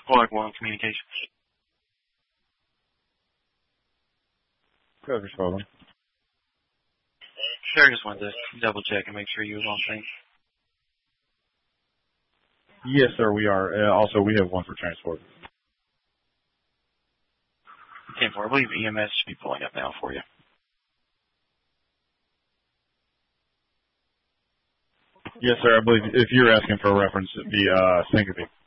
Clark One Communications. Coverage calling. Sure, just wanted to double check and make sure you was on sync. Yes, sir, we are. Also, we have one for transport. 10-4. I believe EMS should be pulling up now for you. Yes, sir. I believe if you're asking for a reference, it'd be Syncope.